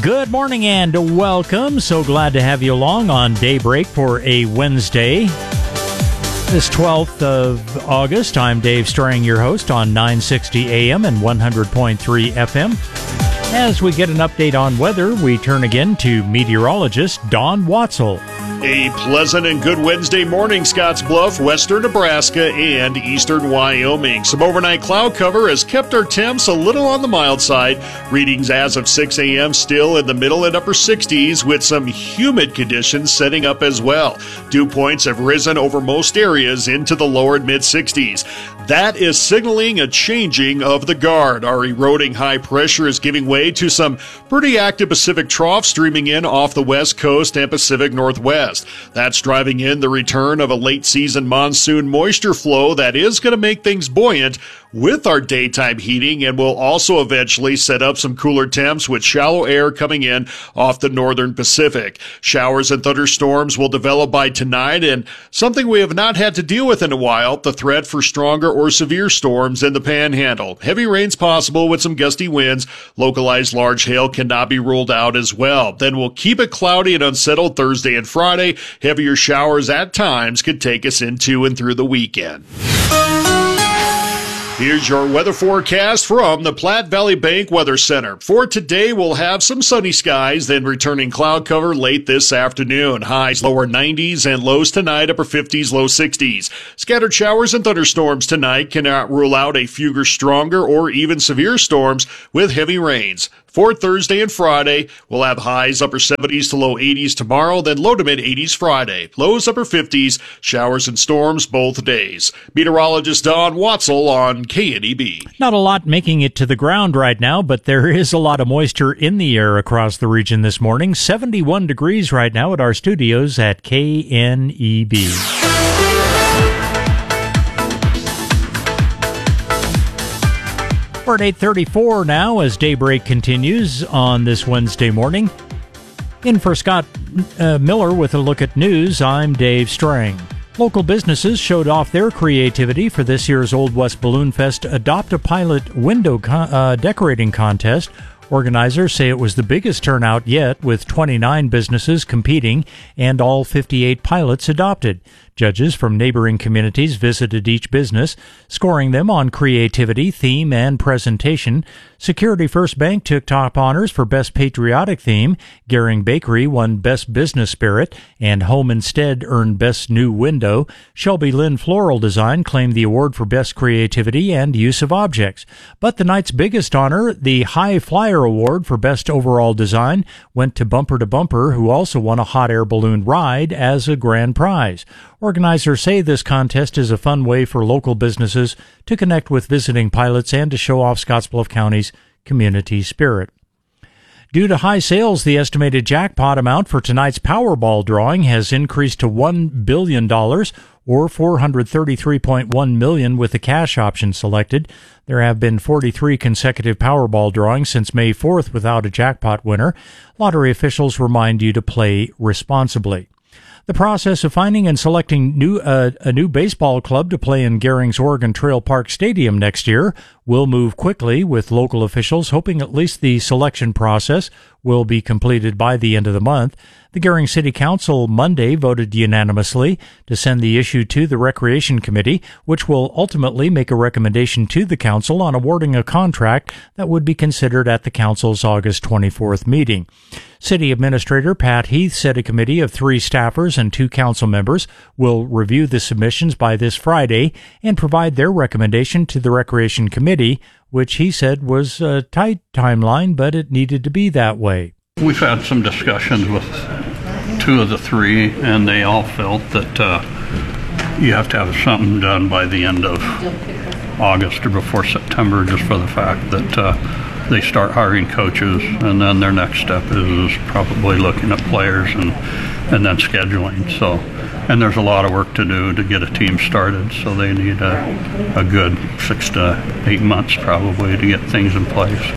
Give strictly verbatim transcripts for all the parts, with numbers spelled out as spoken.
Good morning and welcome. So glad to have you along on Daybreak for a Wednesday. This twelfth of August, I'm Dave Strang, your host on nine sixty A M and one hundred point three F M. As we get an update on weather, we turn again to meteorologist Don Watzel. A pleasant and good Wednesday morning, Scotts Bluff, western Nebraska, and eastern Wyoming. Some overnight cloud cover has kept our temps a little on the mild side. Readings as of six A M still in the middle and upper sixties, with some humid conditions setting up as well. Dew points have risen over most areas into the lower and mid-sixties. That is signaling a changing of the guard. Our eroding high pressure is giving way to some pretty active Pacific trough streaming in off the west coast and Pacific Northwest. That's driving in the return of a late-season monsoon moisture flow that is going to make things buoyant with our daytime heating, and will also eventually set up some cooler temps with shallow air coming in off the northern Pacific. Showers and thunderstorms will develop by tonight, and something we have not had to deal with in a while, the threat for stronger or severe storms in the Panhandle. Heavy rains possible with some gusty winds. Localized large hail cannot be ruled out as well. Then we'll keep it cloudy and unsettled Thursday and Friday. Heavier showers at times could take us into and through the weekend. Here's your weather forecast from the Platte Valley Bank Weather Center. For today, we'll have some sunny skies, then returning cloud cover late this afternoon. Highs lower nineties and lows tonight, upper fifties, low sixties. Scattered showers and thunderstorms tonight. Cannot rule out a few stronger or even severe storms with heavy rains. For Thursday and Friday, we'll have highs upper seventies to low eighties tomorrow, then low to mid eighties Friday. Lows upper fifties, showers and storms both days. Meteorologist Don Watzel on K N E B. Not a lot making it to the ground right now, but there is a lot of moisture in the air across the region this morning. seventy-one degrees right now at our studios at K N E B. We're at eight thirty-four now as Daybreak continues on this Wednesday morning. In for Scott uh, Miller with a look at news, I'm Dave Strang. Local businesses showed off their creativity for this year's Old West Balloon Fest Adopt a Pilot window con- uh, decorating contest. Organizers say it was the biggest turnout yet, with twenty-nine businesses competing and all fifty-eight pilots adopted. Judges from neighboring communities visited each business, scoring them on creativity, theme, and presentation. Security First Bank took top honors for Best Patriotic Theme. Gehring Bakery won Best Business Spirit, and Home Instead earned Best New Window. Shelby Lynn Floral Design claimed the award for Best Creativity and Use of Objects. But the night's biggest honor, the High Flyer Award for Best Overall Design, went to Bumper to Bumper, who also won a hot air balloon ride as a grand prize. Organizers say this contest is a fun way for local businesses to connect with visiting pilots and to show off Scottsbluff County's community spirit. Due to high sales, the estimated jackpot amount for tonight's Powerball drawing has increased to one billion dollars, or four hundred thirty-three point one million dollars with the cash option selected. There have been forty-three consecutive Powerball drawings since May fourth without a jackpot winner. Lottery officials remind you to play responsibly. The process of finding and selecting new, uh, a new baseball club to play in Gehring's Oregon Trail Park Stadium next year will move quickly, with local officials hoping at least the selection process will be completed by the end of the month. The Gehring City Council Monday voted unanimously to send the issue to the Recreation Committee, which will ultimately make a recommendation to the council on awarding a contract that would be considered at the council's August twenty-fourth meeting. City Administrator Pat Heath said a committee of three staffers and two council members will review the submissions by this Friday and provide their recommendation to the Recreation Committee, which he said was a tight timeline, but it needed to be that way. We've had some discussions with two of the three, and they all felt that uh, you have to have something done by the end of August or before September, just for the fact that uh, they start hiring coaches, and then their next step is probably looking at players and, and then scheduling. So, and there's a lot of work to do to get a team started, so they need a, a good six to eight months probably to get things in place.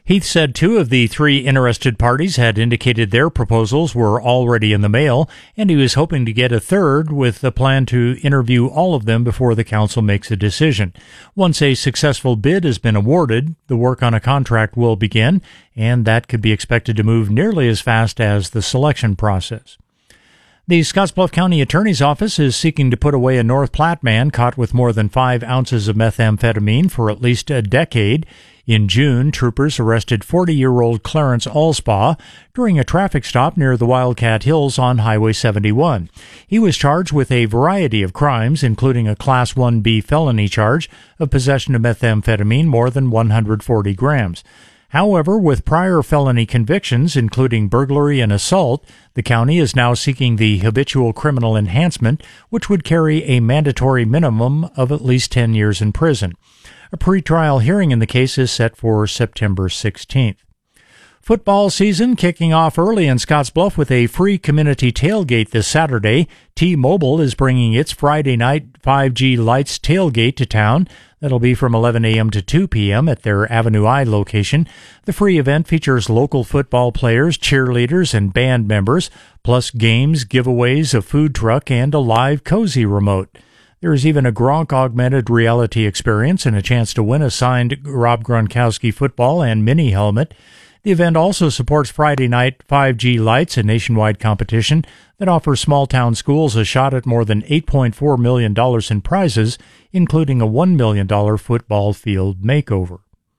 Heath said two of the three interested parties had indicated their proposals were already in the mail, and he was hoping to get a third with the plan to interview all of them before the council makes a decision. Once a successful bid has been awarded, the work on a contract will begin, and that could be expected to move nearly as fast as the selection process. The Scottsbluff County Attorney's Office is seeking to put away a North Platte man caught with more than five ounces of methamphetamine for at least a decade. In June, troopers arrested forty-year-old Clarence Allspaw during a traffic stop near the Wildcat Hills on Highway seventy-one. He was charged with a variety of crimes, including a Class one B felony charge of possession of methamphetamine more than one hundred forty grams. However, with prior felony convictions, including burglary and assault, the county is now seeking the habitual criminal enhancement, which would carry a mandatory minimum of at least ten years in prison. A pretrial hearing in the case is set for September sixteenth. Football season kicking off early in Scottsbluff with a free community tailgate this Saturday. T-Mobile is bringing its Friday night five G Lights tailgate to town. That'll be from eleven a.m. to two p.m. at their Avenue I location. The free event features local football players, cheerleaders, and band members, plus games, giveaways, a food truck, and a live cozy remote. There is even a Gronk augmented reality experience and a chance to win a signed Rob Gronkowski football and mini helmet. The event also supports Friday night five G Lights, a nationwide competition that offers small-town schools a shot at more than eight point four million dollars in prizes, including a one million dollars football field makeover.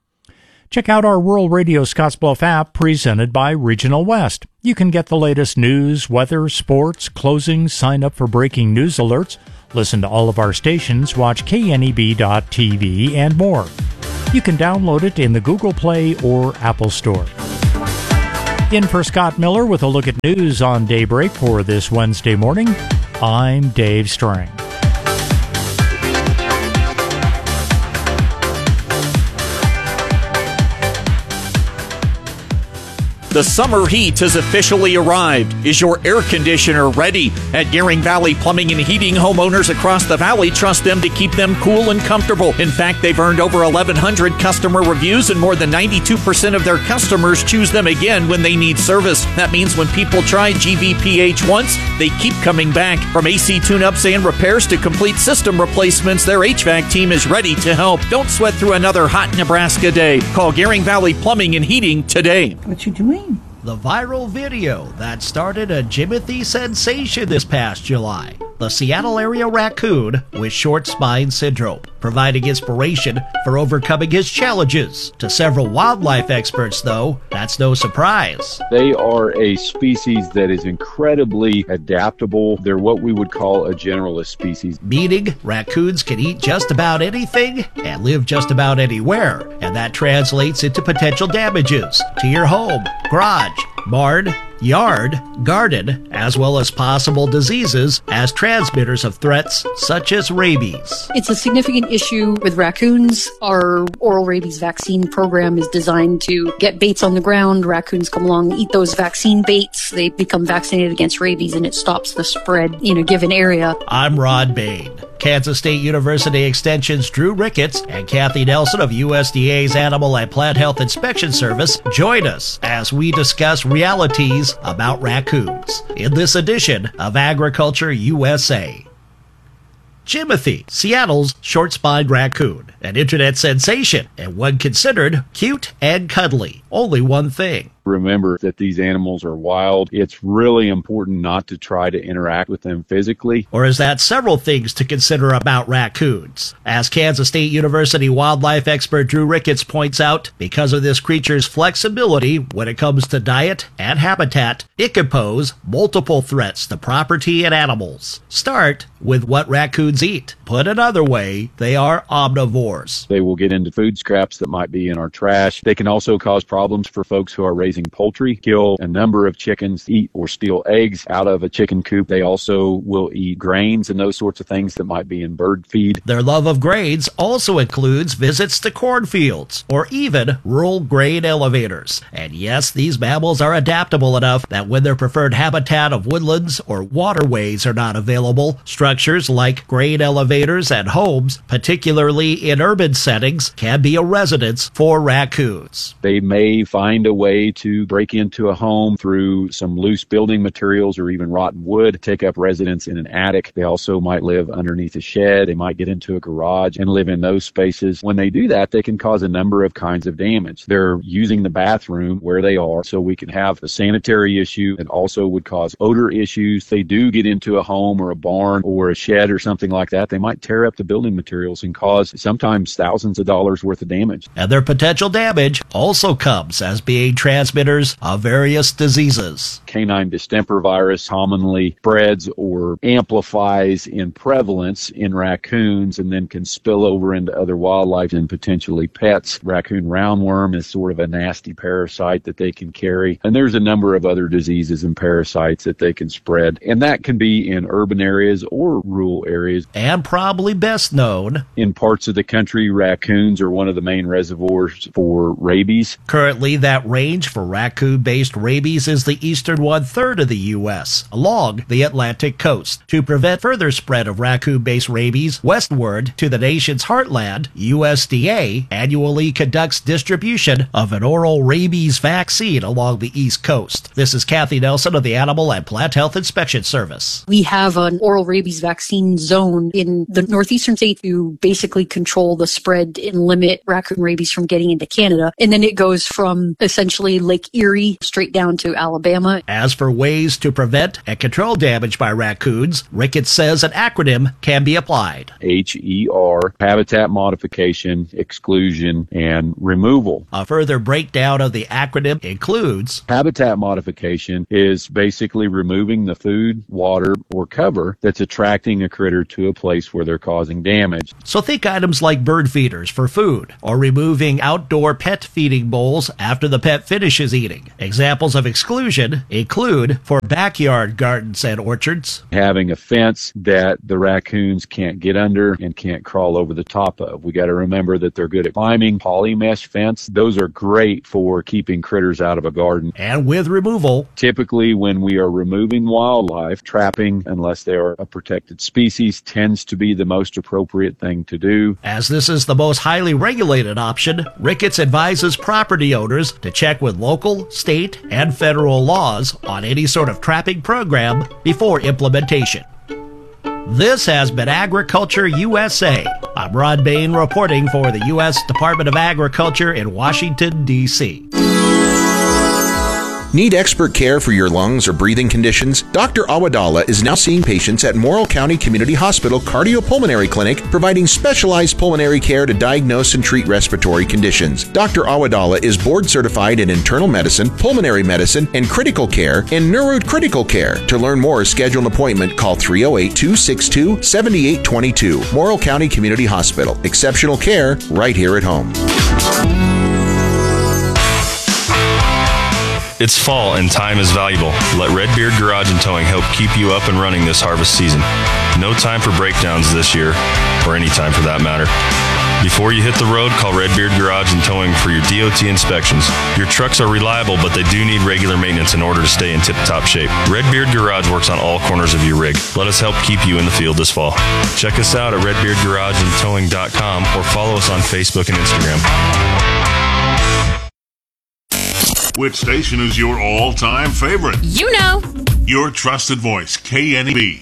Check out our Rural Radio Scottsbluff app presented by Regional West. You can get the latest news, weather, sports, closings, sign up for breaking news alerts, listen to all of our stations, watch K N E B dot T V, and more. You can download it in the Google Play or Apple Store. In for Scott Miller with a look at news on Daybreak for this Wednesday morning, I'm Dave Strang. The summer heat has officially arrived. Is your air conditioner ready? At Gering Valley Plumbing and Heating, homeowners across the valley trust them to keep them cool and comfortable. In fact, they've earned over eleven hundred customer reviews, and more than ninety-two percent of their customers choose them again when they need service. That means when people try G V P H once, they keep coming back. From A C tune-ups and repairs to complete system replacements, their H V A C team is ready to help. Don't sweat through another hot Nebraska day. Call Gering Valley Plumbing and Heating today. What you doing? The viral video that started a Jimothy sensation this past July. The Seattle area raccoon with short spine syndrome, providing inspiration for overcoming his challenges. To several wildlife experts, though, that's no surprise. They are a species that is incredibly adaptable. They're what we would call a generalist species. Meaning, raccoons can eat just about anything and live just about anywhere, and that translates into potential damages to your home, garage, barn, yard, garden, as well as possible diseases as transmitters of threats such as rabies. It's a significant issue with raccoons. Our oral rabies vaccine program is designed to get baits on the ground. Raccoons come along, eat those vaccine baits. They become vaccinated against rabies, and it stops the spread in a given area. I'm Rod Bain. Kansas State University Extension's Drew Ricketts and Kathy Nelson of U S D A's Animal and Plant Health Inspection Service join us as we discuss realities about raccoons in this edition of Agriculture U S A. Jimothy, Seattle's short-spined raccoon, an internet sensation and one considered cute and cuddly. Only one thing. Remember that these animals are wild. It's really important not to try to interact with them physically. Or is that several things to consider about raccoons? As Kansas State University wildlife expert Drew Ricketts points out, because of this creature's flexibility when it comes to diet and habitat, it can pose multiple threats to property and animals. Start with what raccoons eat. Put another way, they are omnivores. They will get into food scraps that might be in our trash. They can also cause problems for folks who are raising raising poultry, kill a number of chickens, eat or steal eggs out of a chicken coop. They also will eat grains and those sorts of things that might be in bird feed. Their love of grains also includes visits to cornfields or even rural grain elevators. And yes, these mammals are adaptable enough that when their preferred habitat of woodlands or waterways are not available, structures like grain elevators and homes, particularly in urban settings, can be a residence for raccoons. They may find a way to break into a home through some loose building materials or even rotten wood, take up residence in an attic. They also might live underneath a shed. They might get into a garage and live in those spaces. When they do that, they can cause a number of kinds of damage. They're using the bathroom where they are, so we can have a sanitary issue and also would cause odor issues. They do get into a home or a barn or a shed or something like that. They might tear up the building materials and cause sometimes thousands of dollars worth of damage. And their potential damage also comes as being transmitters of various diseases. Canine distemper virus commonly spreads or amplifies in prevalence in raccoons and then can spill over into other wildlife and potentially pets. Raccoon roundworm is sort of a nasty parasite that they can carry. And there's a number of other diseases and parasites that they can spread. And that can be in urban areas or rural areas. And probably best known in parts of the country, raccoons are one of the main reservoirs for rabies. Currently, that range for raccoon-based rabies is the eastern one-third of the U S, along the Atlantic coast. To prevent further spread of raccoon-based rabies westward to the nation's heartland, U S D A annually conducts distribution of an oral rabies vaccine along the East Coast. This is Kathy Nelson of the Animal and Plant Health Inspection Service. We have an oral rabies vaccine zone in the northeastern state to basically control the spread and limit raccoon rabies from getting into Canada. And then it goes from essentially Lake Erie straight down to Alabama. As for ways to prevent and control damage by raccoons, Ricketts says an acronym can be applied. H E R, habitat modification, exclusion, and removal. A further breakdown of the acronym includes habitat modification is basically removing the food, water, or cover that's attracting a critter to a place where they're causing damage. So think items like bird feeders for food or removing outdoor pet feeding bowls after the pet finishes eating. Examples of exclusion include for backyard gardens and orchards, having a fence that the raccoons can't get under and can't crawl over the top of. We got to remember that they're good at climbing. Poly mesh fence, those are great for keeping critters out of a garden. And with removal, typically when we are removing wildlife, trapping, unless they are a protected species, tends to be the most appropriate thing to do. As this is the most highly regulated option, Ricketts advises property owners to check with local, state, and federal laws on any sort of trapping program before implementation. This has been Agriculture U S A. I'm Ron Bain reporting for the U S Department of Agriculture in Washington, D C Need expert care for your lungs or breathing conditions? Doctor Awadallah is now seeing patients at Morrill County Community Hospital Cardiopulmonary Clinic, providing specialized pulmonary care to diagnose and treat respiratory conditions. Doctor Awadallah is board certified in internal medicine, pulmonary medicine, and critical care, and neurocritical care. To learn more or schedule an appointment, call three oh eight, two six two, seven eight two two. Morrill County Community Hospital. Exceptional care right here at home. It's fall and time is valuable. Let Redbeard Garage and Towing help keep you up and running this harvest season. No time for breakdowns this year, or any time for that matter. Before you hit the road, call Redbeard Garage and Towing for your D O T inspections. Your trucks are reliable, but they do need regular maintenance in order to stay in tip-top shape. Redbeard Garage works on all corners of your rig. Let us help keep you in the field this fall. Check us out at red beard garage and towing dot com or follow us on Facebook and Instagram. Which station is your all-time favorite? You know. Your trusted voice, K N E B.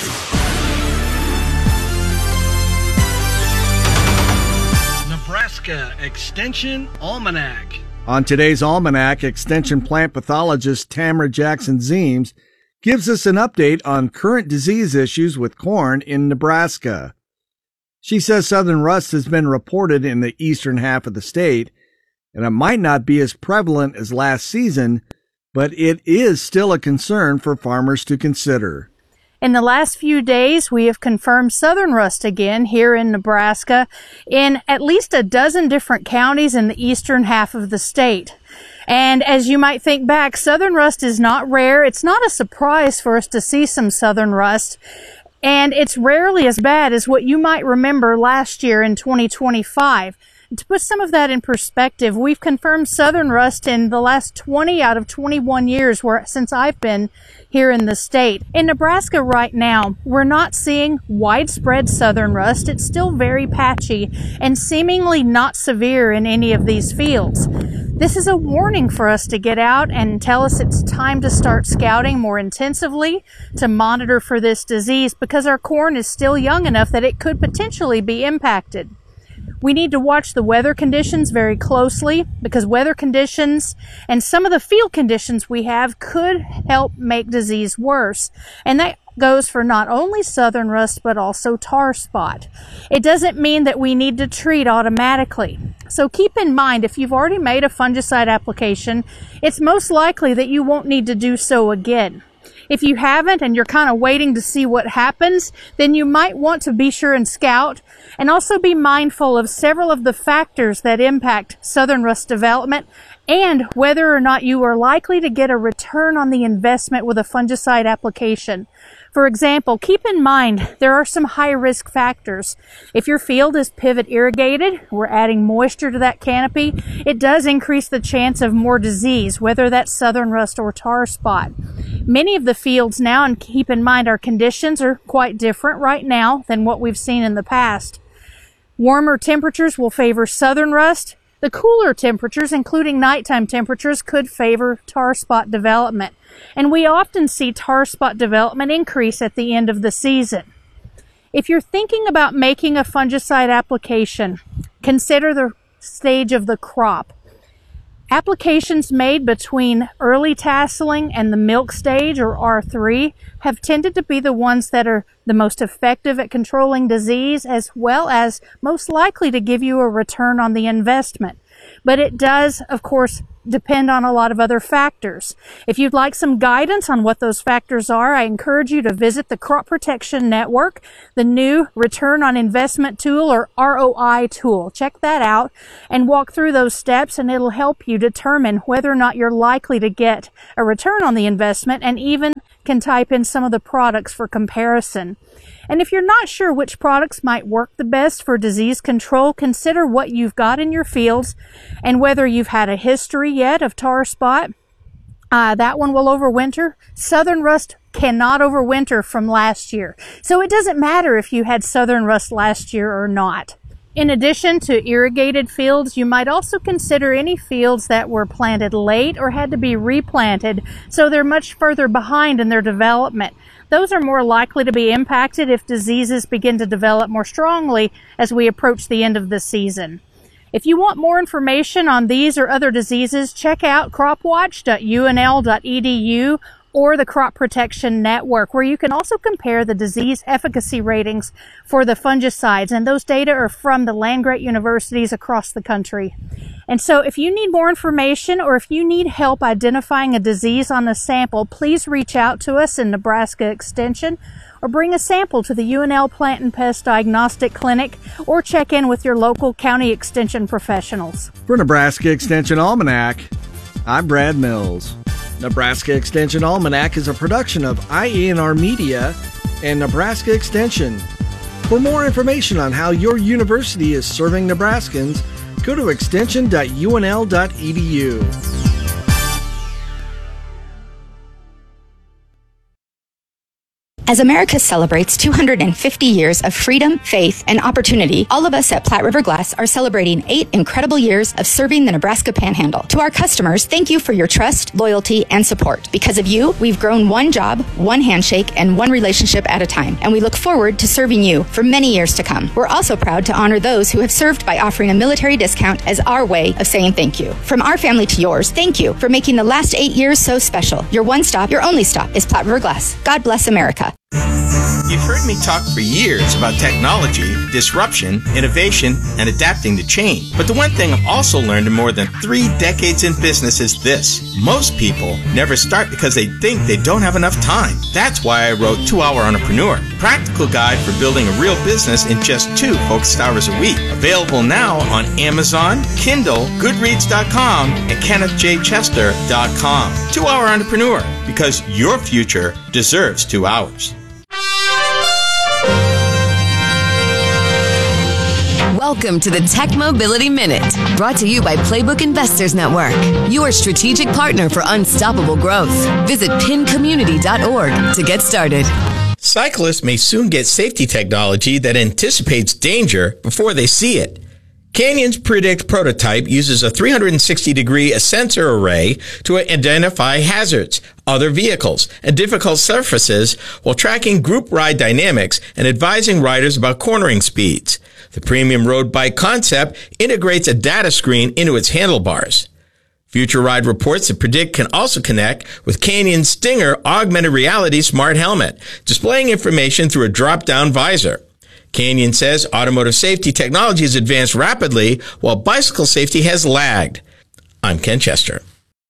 Nebraska Extension Almanac. On today's Almanac, Extension plant pathologist Tamara Jackson Zeems gives us an update on current disease issues with corn in Nebraska. She says southern rust has been reported in the eastern half of the state, and it might not be as prevalent as last season, but it is still a concern for farmers to consider. In the last few days, we have confirmed southern rust again here in Nebraska in at least a dozen different counties in the eastern half of the state. And as you might think back, southern rust is not rare. It's not a surprise for us to see some southern rust. And it's rarely as bad as what you might remember last year in twenty twenty-five. To put some of that in perspective, we've confirmed southern rust in the last twenty out of twenty-one years where, since I've been here in the state. In Nebraska right now, we're not seeing widespread southern rust. It's still very patchy and seemingly not severe in any of these fields. This is a warning for us to get out and tell us it's time to start scouting more intensively to monitor for this disease, because our corn is still young enough that it could potentially be impacted. We need to watch the weather conditions very closely, because weather conditions and some of the field conditions we have could help make disease worse. And that goes for not only southern rust, but also tar spot. It doesn't mean that we need to treat automatically. So keep in mind, if you've already made a fungicide application, it's most likely that you won't need to do so again. If you haven't and you're kind of waiting to see what happens, then you might want to be sure and scout, and also be mindful of several of the factors that impact southern rust development and whether or not you are likely to get a return on the investment with a fungicide application. For example, keep in mind there are some high-risk factors. If your field is pivot irrigated, we're adding moisture to that canopy, it does increase the chance of more disease, whether that's southern rust or tar spot. Many of the fields now, and keep in mind our conditions are quite different right now than what we've seen in the past. Warmer temperatures will favor southern rust. The cooler temperatures, including nighttime temperatures, could favor tar spot development. And we often see tar spot development increase at the end of the season. If you're thinking about making a fungicide application, consider the stage of the crop. Applications made between early tasseling and the milk stage, or R three, have tended to be the ones that are the most effective at controlling disease, as well as most likely to give you a return on the investment. But it does, of course, depend on a lot of other factors. If you'd like some guidance on what those factors are, I encourage you to visit the Crop Protection Network, the new Return on Investment tool, or R O I tool. Check that out and walk through those steps, and it'll help you determine whether or not you're likely to get a return on the investment, and even can type in some of the products for comparison. And if you're not sure which products might work the best for disease control, consider what you've got in your fields and whether you've had a history yet of tar spot. Uh, that one will overwinter. Southern rust cannot overwinter from last year. So it doesn't matter if you had southern rust last year or not. In addition to irrigated fields, you might also consider any fields that were planted late or had to be replanted, so they're much further behind in their development. Those are more likely to be impacted if diseases begin to develop more strongly as we approach the end of the season. If you want more information on these or other diseases, check out crop watch dot U N L dot E D U or the Crop Protection Network, where you can also compare the disease efficacy ratings for the fungicides, and those data are from the land-grant universities across the country. And so if you need more information, or if you need help identifying a disease on a sample, please reach out to us in Nebraska Extension, or bring a sample to the U N L Plant and Pest Diagnostic Clinic, or check in with your local county extension professionals. For Nebraska Extension Almanac, I'm Brad Mills. Nebraska Extension Almanac is a production of I E N R Media and Nebraska Extension. For more information on how your university is serving Nebraskans, go to extension dot U N L dot E D U. As America celebrates two hundred fifty years of freedom, faith, and opportunity, all of us at Platte River Glass are celebrating eight incredible years of serving the Nebraska Panhandle. To our customers, thank you for your trust, loyalty, and support. Because of you, we've grown one job, one handshake, and one relationship at a time, and we look forward to serving you for many years to come. We're also proud to honor those who have served by offering a military discount as our way of saying thank you. From our family to yours, thank you for making the last eight years so special. Your one stop, your only stop is Platte River Glass. God bless America. You've heard me talk for years about technology, disruption, innovation, and adapting to change. But the one thing I've also learned in more than three decades in business is this. Most people never start because they think they don't have enough time. That's why I wrote two hour Entrepreneur, a practical guide for building a real business in just two focused hours a week. Available now on Amazon, Kindle, Goodreads dot com, and Kenneth J Chester dot com. two hour Entrepreneur, because your future deserves two hours. Welcome to the Tech Mobility Minute, brought to you by Playbook Investors Network, your strategic partner for unstoppable growth. Visit pin community dot org to get started. Cyclists may soon get safety technology that anticipates danger before they see it. Canyon's Predict prototype uses a three hundred sixty degree sensor array to identify hazards, other vehicles, and difficult surfaces while tracking group ride dynamics and advising riders about cornering speeds. The premium road bike concept integrates a data screen into its handlebars. Future Ride reports that Predict can also connect with Canyon's Stinger augmented reality smart helmet, displaying information through a drop-down visor. Canyon says automotive safety technology has advanced rapidly, while bicycle safety has lagged. I'm Ken Chester.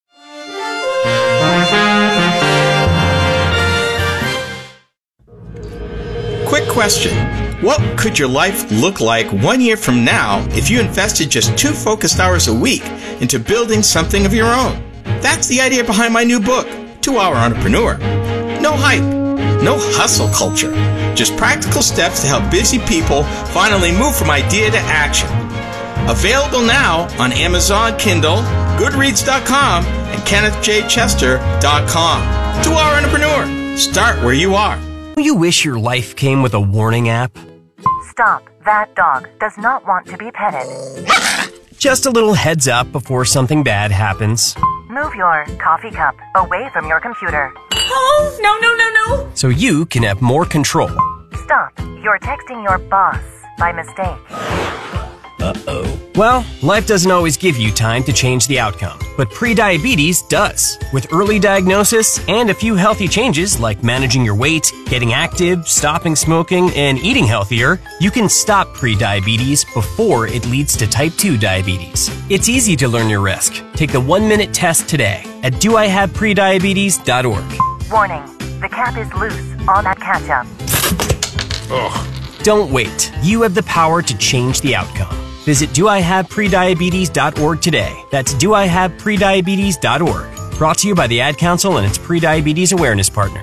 Quick question. What could your life look like one year from now if you invested just two focused hours a week into building something of your own? That's the idea behind my new book, two hour Entrepreneur. No hype, no hustle culture, just practical steps to help busy people finally move from idea to action. Available now on Amazon, Kindle, Goodreads dot com, and Kenneth J Chester dot com. two hour Entrepreneur. Start where you are. You wish your life came with a warning app? Stop. That dog does not want to be petted. Just a little heads up before something bad happens. Move your coffee cup away from your computer. Oh, no, no, no, no. So you can have more control. Stop. You're texting your boss by mistake. Uh-oh. Well, life doesn't always give you time to change the outcome, but prediabetes does. With early diagnosis and a few healthy changes like managing your weight, getting active, stopping smoking, and eating healthier, you can stop prediabetes before it leads to type two diabetes. It's easy to learn your risk. Take the one-minute test today at do I have prediabetes dot org. Warning. The cap is loose on that ketchup. Ugh. Don't wait. You have the power to change the outcome. Visit do I have prediabetes dot org today. That's do I have prediabetes dot org. Brought to you by the Ad Council and its Prediabetes Awareness Partner.